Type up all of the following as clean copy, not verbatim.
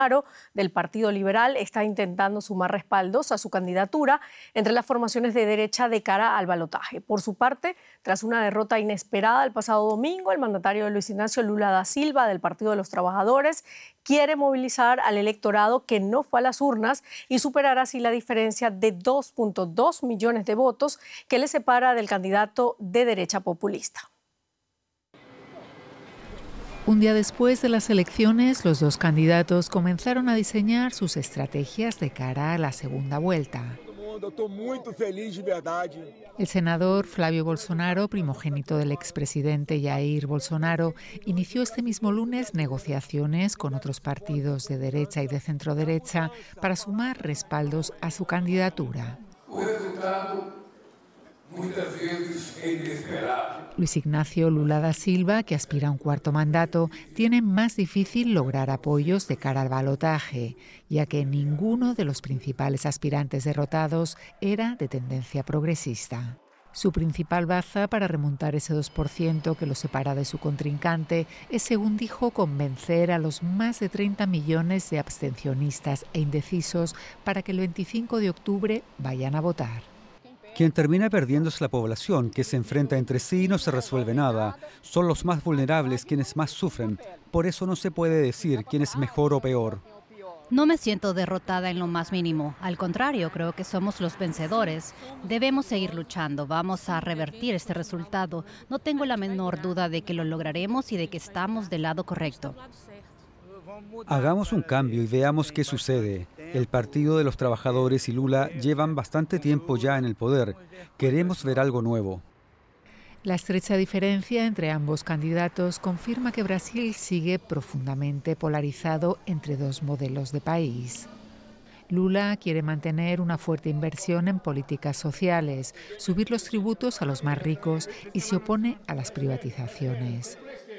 del Partido Liberal está intentando sumar respaldos a su candidatura entre las formaciones de derecha de cara al balotaje. Por su parte, tras una derrota inesperada el pasado domingo, el mandatario Luis Ignacio Lula da Silva del Partido de los Trabajadores quiere movilizar al electorado que no fue a las urnas y superar así la diferencia de 2.2 millones de votos que le separa del candidato de derecha populista. Un día después de las elecciones, los dos candidatos comenzaron a diseñar sus estrategias de cara a la segunda vuelta. El senador Flávio Bolsonaro, primogénito del expresidente Jair Bolsonaro, inició este mismo lunes negociaciones con otros partidos de derecha y de centroderecha para sumar respaldos a su candidatura. Luis Ignacio Lula da Silva, que aspira a un cuarto mandato, tiene más difícil lograr apoyos de cara al balotaje, ya que ninguno de los principales aspirantes derrotados era de tendencia progresista. Su principal baza para remontar ese 2% que lo separa de su contrincante es, según dijo, convencer a los más de 30 millones de abstencionistas e indecisos para que el 25 de octubre vayan a votar. Quien termina perdiendo es la población, que se enfrenta entre sí y no se resuelve nada. Son los más vulnerables quienes más sufren. Por eso no se puede decir quién es mejor o peor. No me siento derrotada en lo más mínimo. Al contrario, creo que somos los vencedores. Debemos seguir luchando. Vamos a revertir este resultado. No tengo la menor duda de que lo lograremos y de que estamos del lado correcto. Hagamos un cambio y veamos qué sucede. El Partido de los Trabajadores y Lula llevan bastante tiempo ya en el poder. Queremos ver algo nuevo. La estrecha diferencia entre ambos candidatos confirma que Brasil sigue profundamente polarizado entre dos modelos de país. Lula quiere mantener una fuerte inversión en políticas sociales, subir los tributos a los más ricos y se opone a las privatizaciones.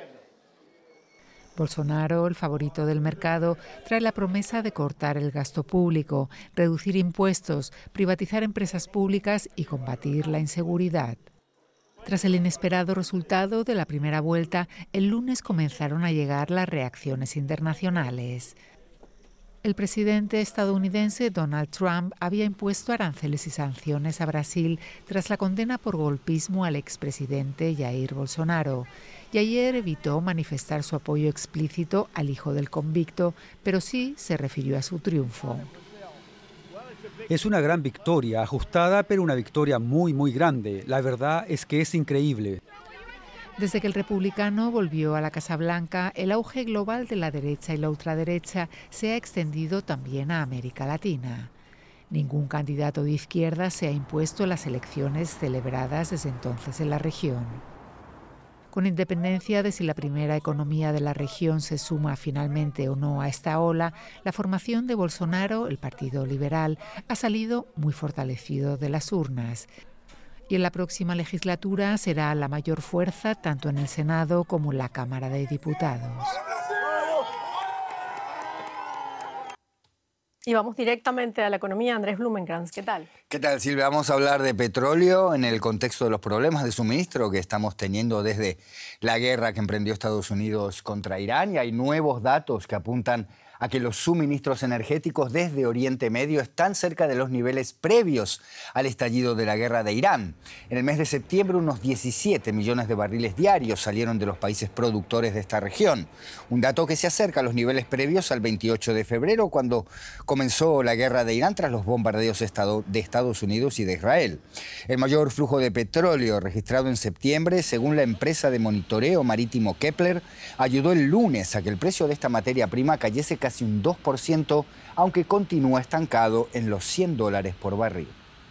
Bolsonaro, el favorito del mercado, trae la promesa de cortar el gasto público, reducir impuestos, privatizar empresas públicas y combatir la inseguridad. Tras el inesperado resultado de la primera vuelta, el lunes comenzaron a llegar las reacciones internacionales. El presidente estadounidense Donald Trump había impuesto aranceles y sanciones a Brasil tras la condena por golpismo al expresidente Jair Bolsonaro. Y ayer evitó manifestar su apoyo explícito al hijo del convicto, pero sí se refirió a su triunfo. Es una gran victoria, ajustada, pero una victoria muy grande. La verdad es que es increíble. Desde que el republicano volvió a la Casa Blanca, el auge global de la derecha y la ultraderecha se ha extendido también a América Latina. Ningún candidato de izquierda se ha impuesto en las elecciones celebradas desde entonces en la región. Con independencia de si la primera economía de la región se suma finalmente o no a esta ola, la formación de Bolsonaro, el Partido Liberal, ha salido muy fortalecido de las urnas. Y en la próxima legislatura será la mayor fuerza tanto en el Senado como en la Cámara de Diputados. Y vamos directamente a la economía. Andrés Blumenkrantz, ¿qué tal? ¿Qué tal, Silvia? Vamos a hablar de petróleo en el contexto de los problemas de suministro que estamos teniendo desde la guerra que emprendió Estados Unidos contra Irán. Y hay nuevos datos que apuntan a que los suministros energéticos desde Oriente Medio están cerca de los niveles previos al estallido de la guerra de Irán. En el mes de septiembre, unos 17 millones de barriles diarios salieron de los países productores de esta región. Un dato que se acerca a los niveles previos al 28 de febrero, cuando comenzó la guerra de Irán tras los bombardeos de Estados Unidos y de Israel. El mayor flujo de petróleo registrado en septiembre, según la empresa de monitoreo marítimo Kepler, ayudó el lunes a que el precio de esta materia prima cayese casi un 2%, aunque continúa estancado en los $100 por barril.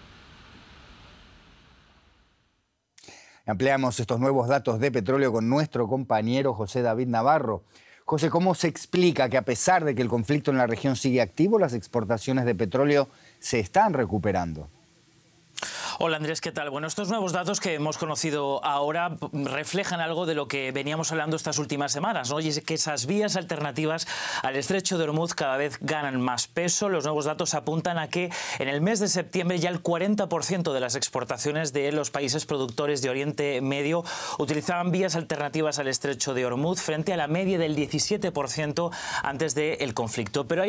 Ampliamos estos nuevos datos de petróleo con nuestro compañero José David Navarro. José, ¿cómo se explica que a pesar de que el conflicto en la región sigue activo, las exportaciones de petróleo se están recuperando? Hola Andrés, ¿qué tal? Bueno, estos nuevos datos que hemos conocido ahora reflejan algo de lo que veníamos hablando estas últimas semanas, ¿no? Y es que esas vías alternativas al estrecho de Hormuz cada vez ganan más peso. Los nuevos datos apuntan a que en el mes de septiembre ya el 40% de las exportaciones de los países productores de Oriente Medio utilizaban vías alternativas al estrecho de Hormuz frente a la media del 17% antes del conflicto. Pero hay